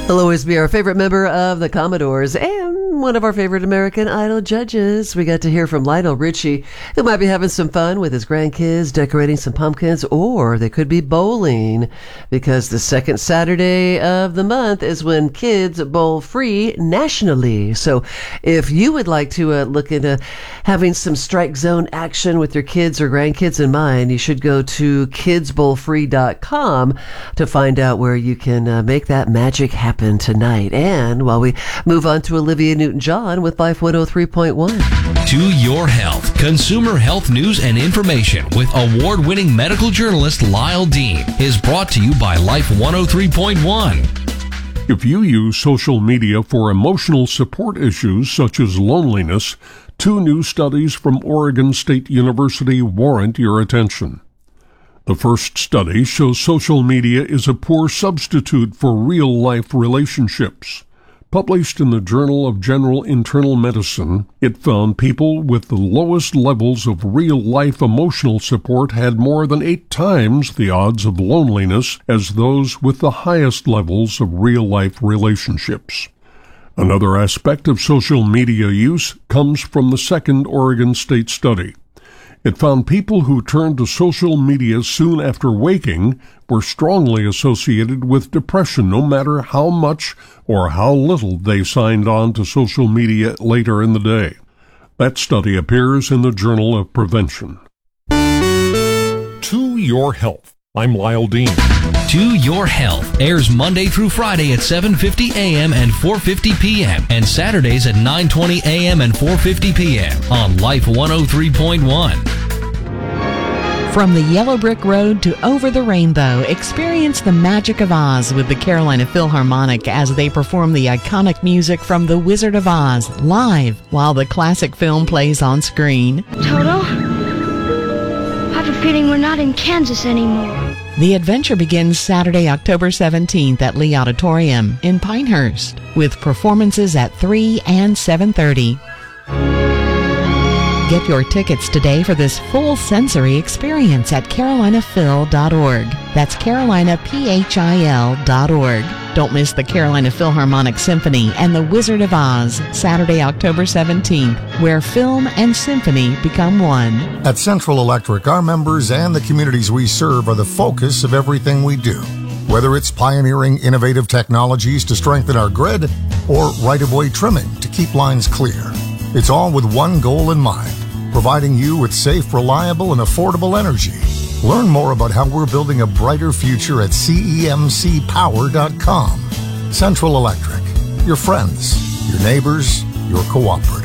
He'll always be our favorite member of the Commodores and one of our favorite American Idol judges. We got to hear from Lionel Richie, who might be having some fun with his grandkids, decorating some pumpkins, or they could be bowling, because the second Saturday of the month is when kids bowl free nationally. So if you would like to look into having some strike zone action with your kids or grandkids in mind, you should go to kidsbowlfree.com to find out where you can make that magic happen tonight. And while we move on to Olivia Newton-John with Life 103.1. To Your Health, consumer health news and information with award-winning medical journalist Lyle Dean is brought to you by Life 103.1. If you use social media for emotional support issues such as loneliness, 2 new studies from Oregon State University warrant your attention. The first study shows social media is a poor substitute for real-life relationships. Published in the Journal of General Internal Medicine, it found people with the lowest levels of real-life emotional support had more than 8 times the odds of loneliness as those with the highest levels of real-life relationships. Another aspect of social media use comes from the second Oregon State study. It found people who turned to social media soon after waking were strongly associated with depression, no matter how much or how little they signed on to social media later in the day. That study appears in the Journal of Prevention. To Your Health. I'm Lyle Dean. To Your Health airs Monday through Friday at 7:50 a.m. and 4:50 p.m. and Saturdays at 9:20 a.m. and 4:50 p.m. on Life 103.1. From the Yellow Brick Road to over the rainbow, experience the magic of Oz with the Carolina Philharmonic as they perform the iconic music from The Wizard of Oz live while the classic film plays on screen. Toto, I have a feeling we're not in Kansas anymore. The adventure begins Saturday, October 17th at Lee Auditorium in Pinehurst with performances at 3 and 7:30. Get your tickets today for this full sensory experience at carolinaphil.org. That's carolinaphil.org. Don't miss the Carolina Philharmonic Symphony and The Wizard of Oz, Saturday, October 17th, where film and symphony become one. At Central Electric, our members and the communities we serve are the focus of everything we do. Whether it's pioneering innovative technologies to strengthen our grid or right-of-way trimming to keep lines clear, it's all with one goal in mind: providing you with safe, reliable, and affordable energy. Learn more about how we're building a brighter future at cemcpower.com. Central Electric, your friends, your neighbors, your cooperative.